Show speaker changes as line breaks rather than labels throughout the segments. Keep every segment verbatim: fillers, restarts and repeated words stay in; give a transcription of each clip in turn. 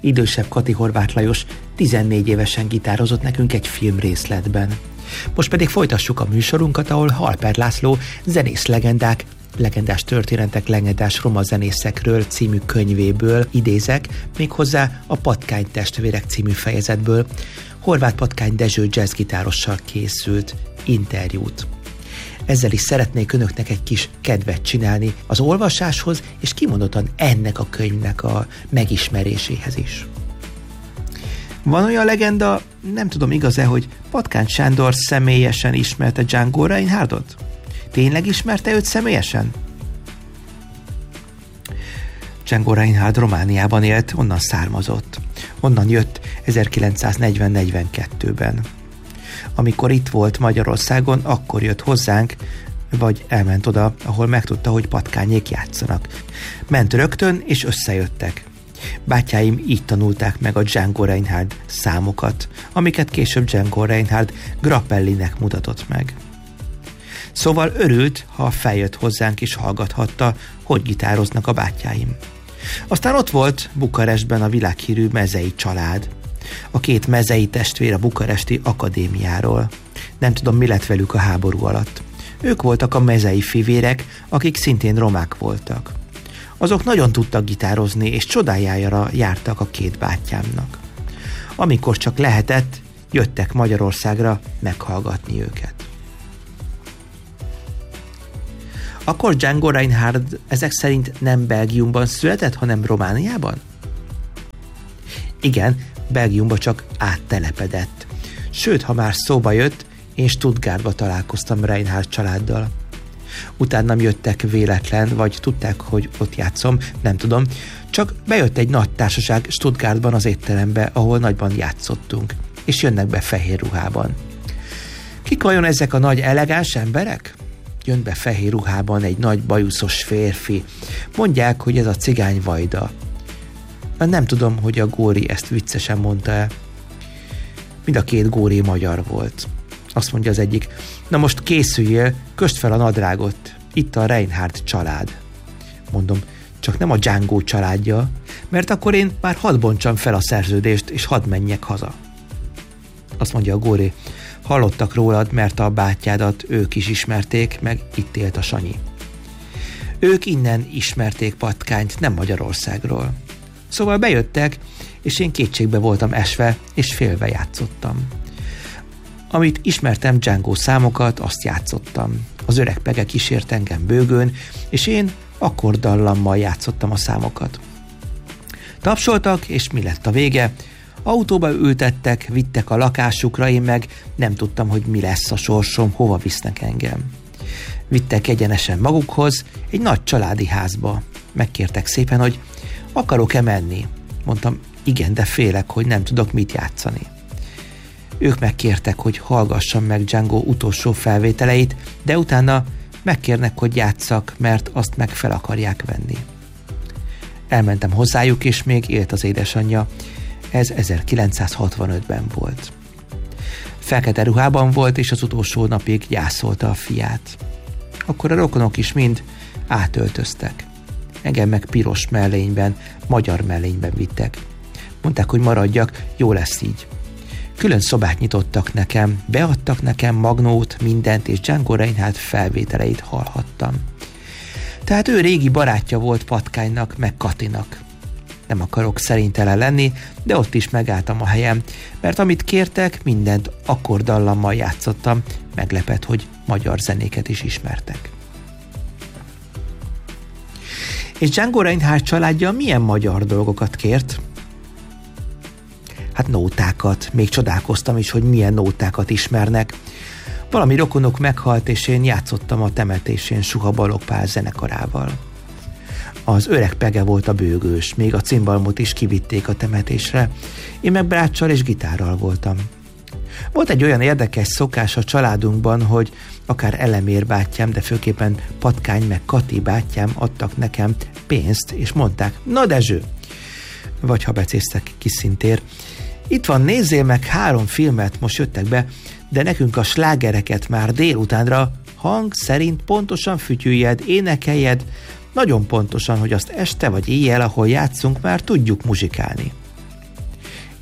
idősebb Kati Horváth Lajos tizennégy évesen gitározott nekünk egy filmrészletben. Most pedig folytassuk a műsorunkat, ahol Halper László zenész legendák, legendás történetek, legendás roma zenészekről című könyvéből idézek, méghozzá a Patkány testvérek című fejezetből Horváth Patkány Dezső jazzgitárossal készült interjút. Ezzel is szeretnék önöknek egy kis kedvet csinálni az olvasáshoz, és kimondottan ennek a könyvnek a megismeréséhez is. Van olyan legenda, nem tudom igaz-e, hogy Patkány Sándor személyesen ismerte Django Reinhardtot? Tényleg ismerte őt személyesen? Django Reinhardt Romániában élt, onnan származott. Onnan jött ezerkilencszáznegyven-negyvenkettőben. Amikor itt volt Magyarországon, akkor jött hozzánk, vagy elment oda, ahol megtudta, hogy Patkányék játszanak. Ment rögtön, és összejöttek. Bátyáim így tanulták meg a Django Reinhardt számokat, amiket később Django Reinhardt Grappellinek mutatott meg. Szóval örült, ha feljött hozzánk és hallgathatta, hogy gitároznak a bátyáim. Aztán ott volt Bukarestben a világhírű Mezei család. A két mezei testvér a bukaresti akadémiáról. Nem tudom, mi lett velük a háború alatt. Ők voltak a mezei fivérek, akik szintén romák voltak. Azok nagyon tudtak gitározni, és csodájára jártak a két bátyámnak. Amikor csak lehetett, jöttek Magyarországra meghallgatni őket. Akkor Django Reinhardt ezek szerint nem Belgiumban született, hanem Romániában? Igen, Belgiumba csak áttelepedett. Sőt, ha már szóba jött, én Stuttgartba találkoztam Reinhardt családdal. Utánam jöttek véletlen, vagy tudták, hogy ott játszom, nem tudom, csak bejött egy nagy társaság Stuttgartban az étterembe, ahol nagyban játszottunk, és jönnek be fehér ruhában. Kik vajon ezek a nagy elegáns emberek? Jön be fehér ruhában egy nagy bajuszos férfi. Mondják, hogy ez a cigány Vajda. Nem tudom, hogy a góri ezt viccesen mondta-e. Mind a két góri magyar volt. Azt mondja az egyik, na most készüljél, kösd fel a nadrágot, itt a Reinhardt család. Mondom, csak nem a Django családja, mert akkor én már hadd bontsam fel a szerződést, és hadd menjek haza. Azt mondja a góri, hallottak rólad, mert a bátyádat ők is ismerték, meg itt élt a Sanyi. Ők innen ismerték Patkányt, nem Magyarországról. Szóval bejöttek, és én kétségbe voltam esve, és félve játszottam. Amit ismertem Django számokat, azt játszottam. Az öreg Pege kísért engem bőgőn, és én akkordallammal játszottam a számokat. Tapsoltak, és mi lett a vége? Autóba ültettek, vittek a lakásukra, én meg nem tudtam, hogy mi lesz a sorsom, hova visznek engem. Vittek egyenesen magukhoz, egy nagy családi házba. Megkértek szépen, hogy akarok-e menni? Mondtam, igen, de félek, hogy nem tudok mit játszani. Ők megkértek, hogy hallgassam meg Django utolsó felvételeit, de utána megkérnek, hogy játsszak, mert azt meg fel akarják venni. Elmentem hozzájuk, és még élt az édesanyja. Ez ezerkilencszázhatvanötben volt. Fekete ruhában volt, és az utolsó napig gyászolta a fiát. Akkor a rokonok is mind átöltöztek. Engem meg piros mellényben, magyar mellényben vittek. Mondták, hogy maradjak, jó lesz így. Külön szobát nyitottak nekem, beadtak nekem magnót, mindent, és Django Reinhardt felvételeit hallhattam. Tehát ő régi barátja volt Patkánynak, meg Katinak. Nem akarok szerintelen lenni, de ott is megálltam a helyem, mert amit kértek, mindent akkordallammal játszottam, meglepett, hogy magyar zenéket is ismertek. És Django Reinhardt családja milyen magyar dolgokat kért? Hát nótákat, még csodálkoztam is, hogy milyen nótákat ismernek. Valami rokonok meghalt, és én játszottam a temetésén Suha Balogh Pál zenekarával. Az öreg Pege volt a bőgős, még a cimbalmot is kivitték a temetésre, én meg bráccsal és gitárral voltam. Volt egy olyan érdekes szokás a családunkban, hogy akár Elemér bátyám, de főképpen Patkány meg Kati bátyám adtak nekem pénzt, és mondták, na Dezső, vagy ha becéztek Kisszintér, itt van, nézzél meg három filmet, most jöttek be, de nekünk a slágereket már délutánra hang szerint pontosan fütyüljed, énekeljed, nagyon pontosan, hogy azt este vagy éjjel, ahol játszunk, már tudjuk muzsikálni.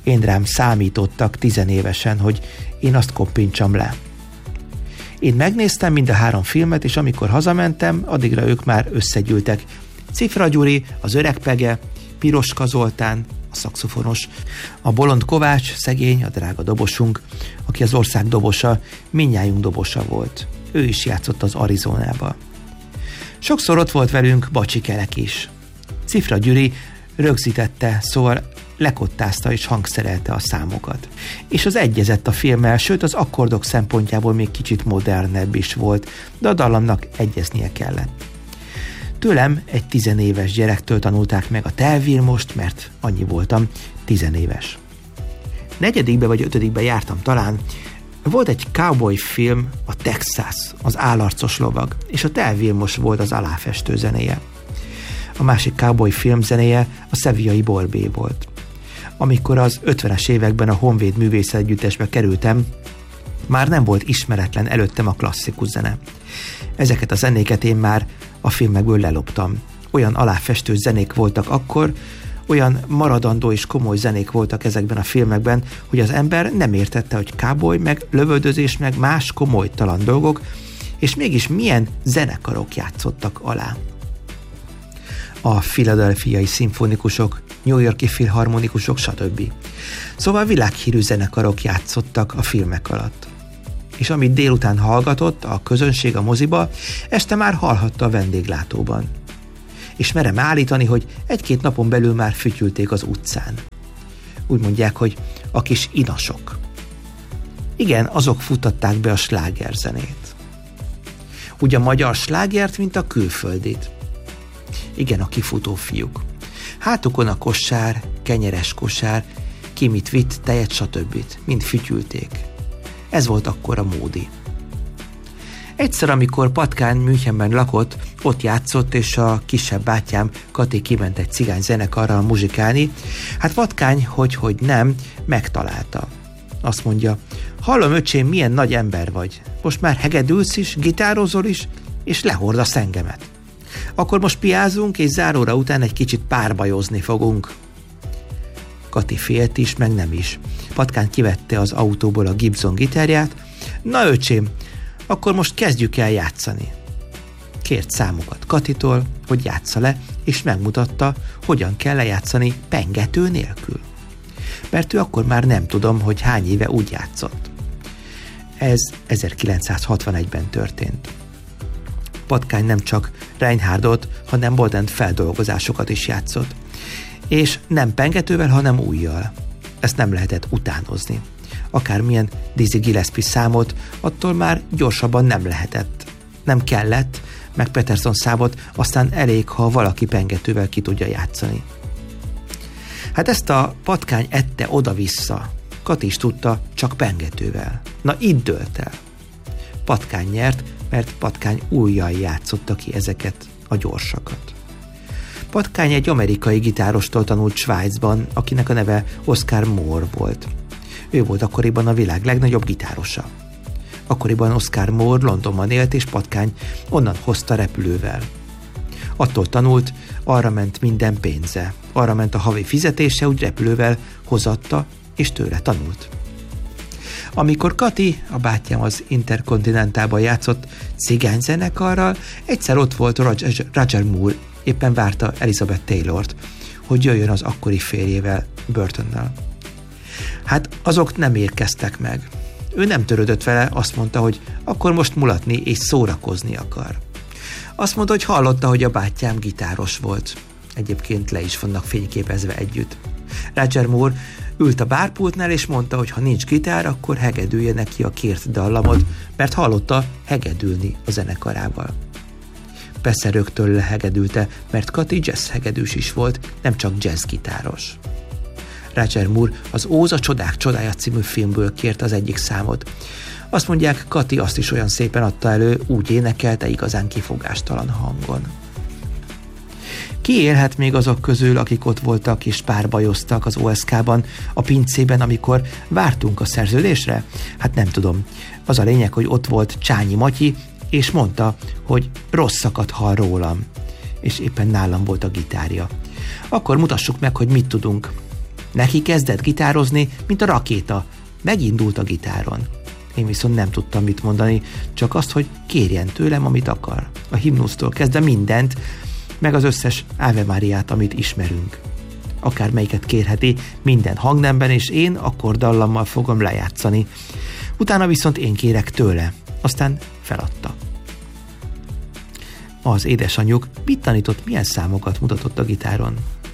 Én rám számítottak tizenévesen, hogy én azt koppintsam le. Én megnéztem mind a három filmet, és amikor hazamentem, addigra ők már összegyűltek. Cifra Gyuri, az öreg Pege, Piroska Zoltán, a szaxofonos, a bolond Kovács, szegény, a drága dobosunk, aki az ország dobosa, mindnyájunk dobosa volt. Ő is játszott az Arizonába. Sokszor ott volt velünk Bacsi Kerek is. Cifra Gyuri rögzítette, szóval lekottázta és hangszerelte a számokat. És az egyezett a filmmel, sőt az akkordok szempontjából még kicsit modernebb is volt, de a dallamnak egyeznie kellett. Tőlem egy tizenéves gyerektől tanulták meg a Te Vilmost, mert annyi voltam, tizenéves. Negyedikbe vagy ötödikbe jártam talán, volt egy cowboy film, a Texas, az állarcos lovag, és a Te Vilmos volt az aláfestő zenéje. A másik cowboy film zenéje a Sevillai Borbé volt. Amikor az ötvenes években a Honvéd művészetegyüttesbe kerültem, már nem volt ismeretlen előttem a klasszikus zene. Ezeket a zenéket én már a filmekből leloptam. Olyan aláfestő zenék voltak akkor, olyan maradandó és komoly zenék voltak ezekben a filmekben, hogy az ember nem értette, hogy cowboy, meg lövöldözés, meg más komolytalan dolgok, és mégis milyen zenekarok játszottak alá. A philadelphiai szimfonikusok, New Yorki filharmonikusok, stb. Szóval világhírű zenekarok játszottak a filmek alatt. És amit délután hallgatott a közönség a moziba, este már hallhatta a vendéglátóban. És merem állítani, hogy egy-két napon belül már fütyülték az utcán. Úgy mondják, hogy a kis inasok. Igen, azok futtatták be a slágerzenét. Úgy a magyar slágert, mint a külföldit. Igen, a kifutó fiúk. Hátukon a kosár, kenyeres kosár, ki mit vitt, tejet, stb. Mind fütyülték. Ez volt akkor a módi. Egyszer, amikor Patkány Münchenben lakott, ott játszott, és a kisebb bátyám Kati kiment egy cigány zenekarral muzsikálni. Hát Patkány, hogy, hogy nem, megtalálta. Azt mondja, hallom öcsém, milyen nagy ember vagy. Most már hegedülsz is, gitározol is, és lehordasz engemet. Akkor most piázunk, és záróra után egy kicsit párbajozni fogunk. Kati félt is, meg nem is. Patkány kivette az autóból a Gibson gitárját. Na öcsém, akkor most kezdjük el játszani. Kért számokat Katitól, hogy játsza le, és megmutatta, hogyan kell lejátszani pengető nélkül. Mert ő akkor már nem tudom, hogy hány éve úgy játszott. Ez ezerkilencszázhatvanegyben történt. Patkány nem csak Reinhardtot, hanem modern feldolgozásokat is játszott. És nem pengetővel, hanem ujjal. Ezt nem lehetett utánozni. Akármilyen Dizzy Gillespie számot, attól már gyorsabban nem lehetett. Nem kellett, meg Peterson számot, aztán elég, ha valaki pengetővel ki tudja játszani. Hát ezt a Patkány ette oda-vissza. Kati is tudta, csak pengetővel. Na itt dőlt el. Patkány nyert, mert Patkány ujjal játszotta ki ezeket a gyorsakat. Patkány egy amerikai gitárostól tanult Svájcban, akinek a neve Oscar Moore volt. Ő volt akkoriban a világ legnagyobb gitárosa. Akkoriban Oscar Moore Londonban élt, és Patkány onnan hozta repülővel. Attól tanult, arra ment minden pénze. Arra ment a havi fizetése, úgy repülővel hozatta, és tőle tanult. Amikor Kati, a bátyám az Intercontinentálban játszott cigányzenekarral, egyszer ott volt Roger, Roger Moore, éppen várta Elizabeth Taylort, hogy jöjjön az akkori férjével, Burtonnal. Hát azok nem érkeztek meg. Ő nem törődött vele, azt mondta, hogy akkor most mulatni és szórakozni akar. Azt mondta, hogy hallotta, hogy a bátyám gitáros volt. Egyébként le is vannak fényképezve együtt. Roger Moore ült a bárpultnál, és mondta, hogy ha nincs gitár, akkor hegedülje neki a kért dallamot, mert hallotta hegedülni a zenekarával. Persze rögtön lehegedülte, mert Kati jazz hegedűs is volt, nem csak jazz gitáros. Roger Moore az Óz a csodák csodája című filmből kért az egyik számot. Azt mondják, Kati azt is olyan szépen adta elő, úgy énekelte igazán kifogástalan hangon. Ki élhet még azok közül, akik ott voltak és párbajoztak az o es ká-ban, a pincében, amikor vártunk a szerződésre? Hát nem tudom. Az a lényeg, hogy ott volt Csányi Matyi, és mondta, hogy rosszakat hall rólam. És éppen nálam volt a gitárja. Akkor mutassuk meg, hogy mit tudunk. Neki kezdett gitározni, mint a rakéta. Megindult a gitáron. Én viszont nem tudtam mit mondani, csak azt, hogy kérjen tőlem, amit akar. A himnusztól kezdve mindent, meg az összes Ave Mariát, amit ismerünk. Akármelyiket kérheti, minden hangnemben, és én akkordallammal fogom lejátszani. Utána viszont én kérek tőle. Aztán feladta. Az édesanyjuk mit tanított, milyen számokat mutatott a gitáron?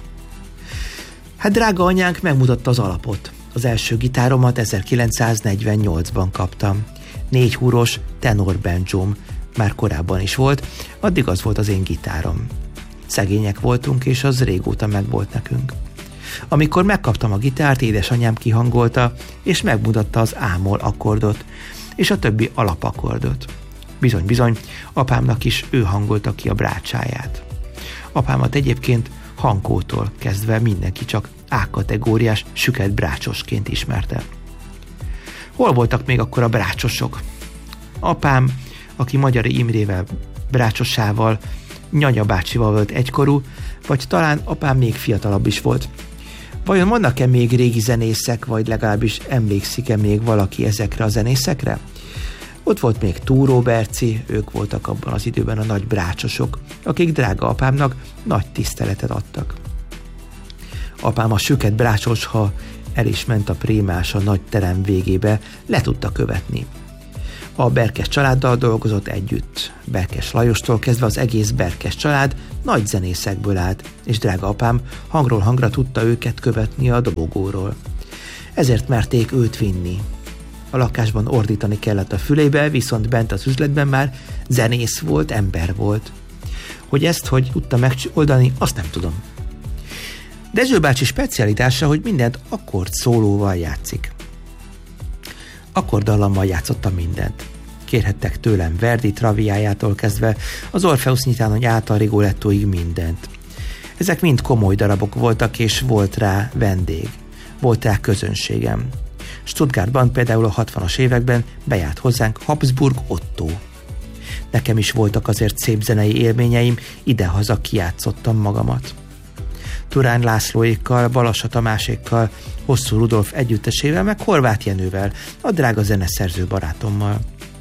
Hát drága anyánk megmutatta az alapot. Az első gitáromat ezerkilencszáznegyvennyolcban kaptam. Négy húros tenor banjóm, már korábban is volt, addig az volt az én gitárom. Szegények voltunk, és az régóta megvolt nekünk. Amikor megkaptam a gitárt, édesanyám kihangolta, és megmutatta az ámol akkordot, és a többi alapakordot. Bizony-bizony, apámnak is ő hangolta ki a brácsáját. Apámat egyébként Hankótól kezdve mindenki csak A-kategóriás süket brácsosként ismerte. Hol voltak még akkor a brácsosok? Apám, aki Magyari Imrével, brácsosával, Nyanya bácsival volt egykorú, vagy talán apám még fiatalabb is volt. Vajon vannak-e még régi zenészek, vagy legalábbis emlékszik-e még valaki ezekre a zenészekre? Ott volt még Túró Berci, ők voltak abban az időben a nagy brácsosok, akik drága apámnak nagy tiszteletet adtak. Apám a süket brácsos, ha el is ment a prémás a nagy terem végébe, le tudta követni. A Berkes családdal dolgozott együtt. Berkes Lajostól kezdve az egész Berkes család nagy zenészekből állt, és drága apám hangról hangra tudta őket követni a dobogóról. Ezért merték őt vinni. A lakásban ordítani kellett a fülébe, viszont bent az üzletben már zenész volt, ember volt. Hogy ezt hogy tudta megoldani, azt nem tudom. Dezső bácsi specialitása, hogy mindent akkord szólóval játszik. Akkordallammal játszottam mindent. Kérhettek tőlem Verdi Traviájától kezdve az Orpheus Nyitány által Rigolettóig mindent. Ezek mind komoly darabok voltak, és volt rá vendég. Volt rá közönségem. Stuttgartban például a hatvanas években bejárt hozzánk Habsburg Otto. Nekem is voltak azért szép zenei élményeim, idehaza kijátszottam magamat. Turán Lászlóékkal, Balassa Tamásékkal, Hosszú Rudolf együttesével, meg Horváth Jenővel, a drága zeneszerző barátommal.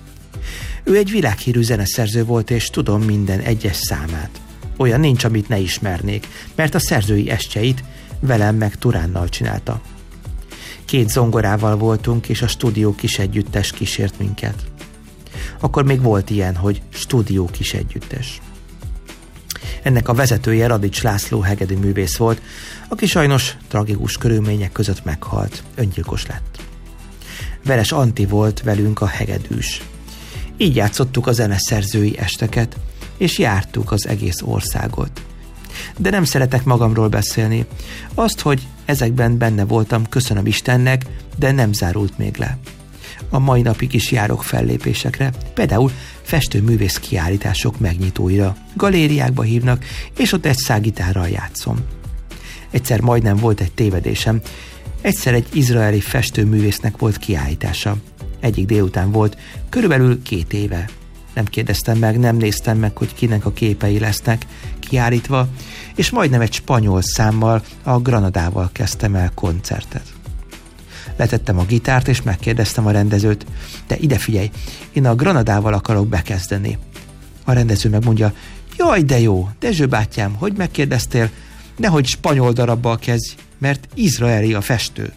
Ő egy világhírű zeneszerző volt, és tudom minden egyes számát. Olyan nincs, amit ne ismernék, mert a szerzői estjeit velem meg Turánnal csinálta. Két zongorával voltunk, és a stúdió kis együttes kísért minket. Akkor még volt ilyen, hogy stúdió kis együttes. Ennek a vezetője Radics László hegedű művész volt, aki sajnos tragikus körülmények között meghalt, öngyilkos lett. Veres Anti volt velünk a hegedűs. Így játszottuk a zeneszerzői esteket, és jártuk az egész országot. De nem szeretek magamról beszélni. Azt, hogy ezekben benne voltam, köszönöm Istennek, de nem zárult még le. A mai napig is járok fellépésekre, például festőművész kiállítások megnyitóira, galériákba hívnak, és ott egy szágitárral játszom. Egyszer majdnem volt egy tévedésem. Egyszer egy izraeli festőművésznek volt kiállítása. Egyik délután volt, körülbelül két éve. Nem kérdeztem meg, nem néztem meg, hogy kinek a képei lesznek kiállítva, és majdnem egy spanyol számmal, a Granadával kezdtem el koncertet. Letettem a gitárt, és megkérdeztem a rendezőt, de ide figyelj, én a Granadával akarok bekezdeni. A rendező megmondja, jaj, de jó, Dezső bátyám, hogy megkérdeztél, nehogy spanyol darabbal kezdj, mert izraeli a festő.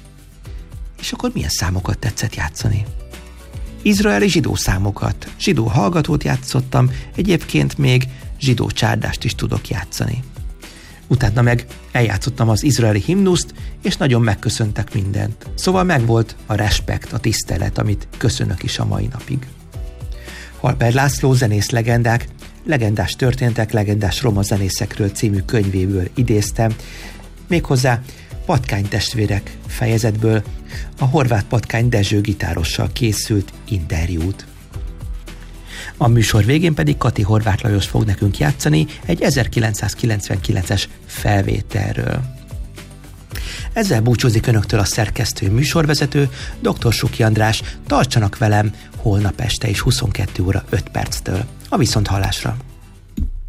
És akkor milyen számokat tetszett játszani? Izraeli zsidó számokat, zsidó hallgatót játszottam, egyébként még zsidó csárdást is tudok játszani. Utána meg eljátszottam az izraeli himnuszt, és nagyon megköszöntek mindent. Szóval megvolt a respekt, a tisztelet, amit köszönök is a mai napig. Halper László zenész legendák, legendás történetek, legendás roma zenészekről című könyvéből idéztem, méghozzá Patkány testvérek fejezetből a Horváth Patkány Dezső gitárossal készült interjút. A műsor végén pedig Kati Horváth Lajos fog nekünk játszani egy ezerkilencszázkilencvenkilences felvételről. Ezzel búcsúzik önöktől a szerkesztő műsorvezető, dr. Suki András. Tartsanak velem holnap este is huszonkettő óra öt perctől. A viszonthallásra!